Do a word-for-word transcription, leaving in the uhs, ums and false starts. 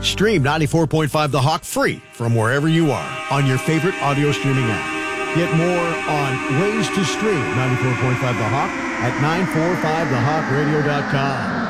Stream ninety-four point five The Hawk free from wherever you are on your favorite audio streaming app. Get more on ways to stream ninety-four point five The Hawk at nine four five the hawk radio dot com.